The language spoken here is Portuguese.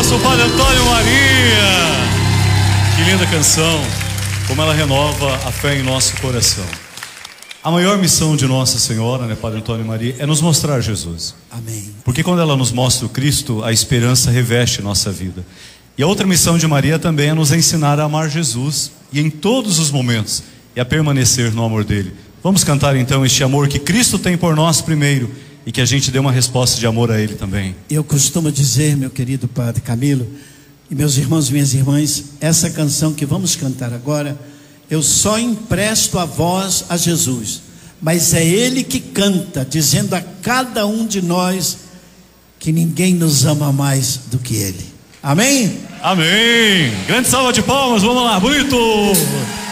nosso Padre Antônio Maria. Que linda canção, como ela renova a fé em nosso coração. A maior missão de Nossa Senhora, né, Padre Antônio Maria, é nos mostrar Jesus. Amém. Porque quando ela nos mostra o Cristo, a esperança reveste nossa vida. E a outra missão de Maria também é nos ensinar a amar Jesus, e em todos os momentos, e a permanecer no amor dele. Vamos cantar então este amor que Cristo tem por nós primeiro, e que a gente dê uma resposta de amor a ele também. Eu costumo dizer, meu querido Padre Camilo, e meus irmãos e minhas irmãs, essa canção que vamos cantar agora, eu só empresto a voz a Jesus, mas é Ele que canta, dizendo a cada um de nós que ninguém nos ama mais do que Ele. Amém? Amém. Grande salva de palmas, vamos lá, bonito!